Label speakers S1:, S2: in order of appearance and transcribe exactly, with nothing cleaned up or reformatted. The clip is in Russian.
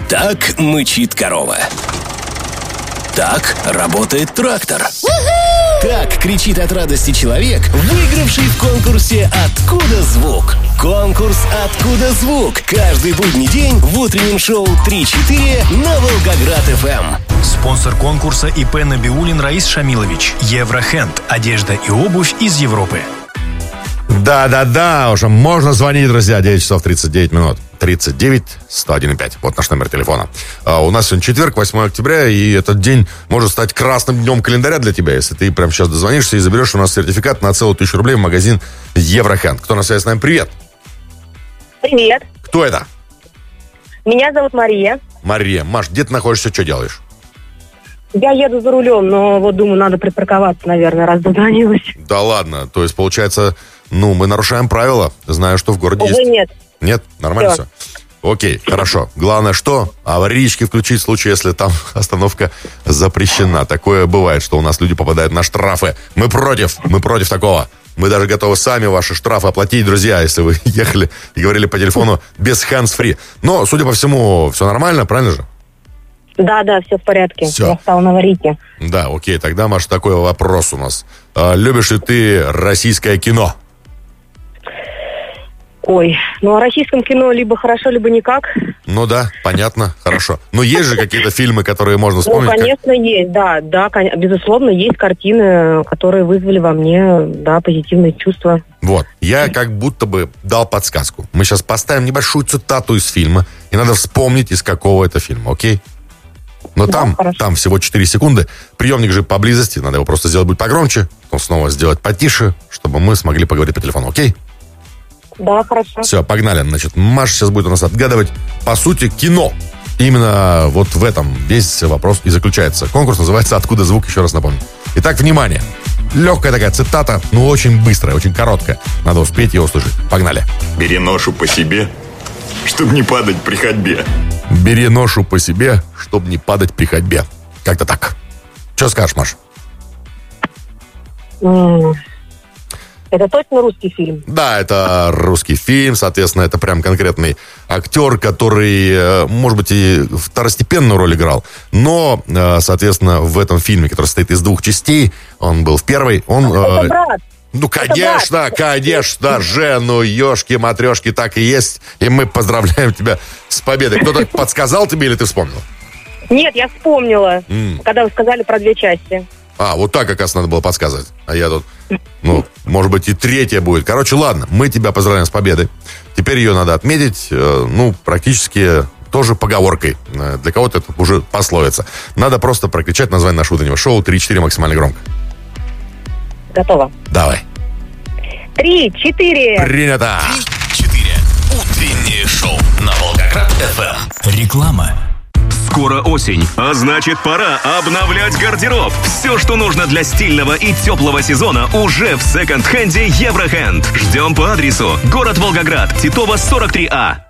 S1: Так мычит корова. Так работает трактор. Так кричит от радости человек, выигравший в конкурсе «Откуда звук?». Конкурс «Откуда звук?» каждый будний день в утреннем шоу три-четыре на Волгоград-ФМ.
S2: Спонсор конкурса ИП Набиуллин Раис Шамилович. Еврохенд. Одежда и обувь из Европы.
S3: Да-да-да, уже можно звонить, друзья. девять часов тридцать девять минут. тридцать девять сто один пять. Вот наш номер телефона. А у нас сегодня четверг, восьмое октября, и этот день может стать красным днем календаря для тебя, если ты прямо сейчас дозвонишься и заберешь у нас сертификат на целую тысячу рублей в магазин Еврохенд. Кто на связи с нами? Привет.
S4: Привет.
S3: Кто это?
S4: Меня зовут Мария.
S3: Мария. Маш, где ты находишься, что делаешь?
S4: Я еду за рулем, но вот думаю, надо припарковаться, наверное, раз дозвонилась.
S3: Да ладно, то есть, получается, ну, мы нарушаем правила, знаю, что в городе
S4: Уже
S3: есть...
S4: нет.
S3: Нет? Нормально все?
S4: все?
S3: Окей, хорошо. Главное, что? Аварийки включить в случае, если там остановка запрещена. Такое бывает, что у нас люди попадают на штрафы. Мы против, мы против такого. Мы даже готовы сами ваши штрафы оплатить, друзья, если вы ехали и говорили по телефону без hands-free. Но, судя по всему, все нормально, правильно же?
S4: Да, да, все в порядке.
S3: Все.
S4: Я стала на аварийке.
S3: Да, окей, тогда, Маш, такой вопрос у нас. А, любишь ли ты российское кино?
S4: Ой, ну о российском кино либо хорошо, либо никак.
S3: Ну да, понятно, хорошо. Но есть же какие-то фильмы, которые можно вспомнить?
S4: Ну,
S3: как-
S4: конечно, есть, да, да, кон- безусловно, есть картины, которые вызвали во мне, да, позитивные чувства.
S3: Вот, я как будто бы дал подсказку. Мы сейчас поставим небольшую цитату из фильма, и надо вспомнить, из какого это фильма, окей? Но
S4: Да,
S3: там,
S4: хорошо.
S3: там всего четыре секунды. Приемник же поблизости, надо его просто сделать будет погромче, потом снова сделать потише, чтобы мы смогли поговорить по телефону, окей?
S4: Да, хорошо.
S3: Все, погнали. Значит, Маша сейчас будет у нас отгадывать, по сути, кино. Именно вот в этом весь вопрос и заключается. Конкурс называется «Откуда звук?», еще раз напомню. Итак, внимание. Легкая такая цитата, но очень быстрая, очень короткая. Надо успеть ее услышать. Погнали.
S5: Бери ношу по себе, чтобы не падать при ходьбе.
S3: Бери ношу по себе, чтобы не падать при ходьбе. Как-то так. Что скажешь, Маш?
S4: М, Это точно русский фильм?
S3: Да, это русский фильм, соответственно, это прям конкретный актер, который, э, может быть, и второстепенную роль играл, но, э, соответственно, в этом фильме, который состоит из двух частей, он был в первой, он... э,
S4: Это брат.
S3: Ну, конечно, конечно же, ну, ешки-матрешки, так и есть, и мы поздравляем тебя с победой. Кто-то подсказал тебе или ты вспомнил?
S4: Нет, я вспомнила,
S3: М.
S4: когда вы сказали про две части.
S3: А, вот так как раз надо было подсказывать. А я тут, ну, может быть, и третья будет. Короче, ладно, мы тебя поздравляем с победой. Теперь ее надо отметить, э, ну, практически тоже поговоркой. Э, Для кого-то это уже пословица. Надо просто прокричать название нашего утреннего шоу три-четыре максимально громко.
S4: Готово.
S3: Давай.
S4: Три, четыре.
S3: Принято.
S1: Четыре. Утреннее шоу на Волгоград-ФМ.
S2: Реклама.
S6: Скоро осень, а значит пора обновлять гардероб. Все, что нужно для стильного и теплого сезона, уже в секонд-хенде Еврохенд. Ждем по адресу: город Волгоград, Титова, сорок три А.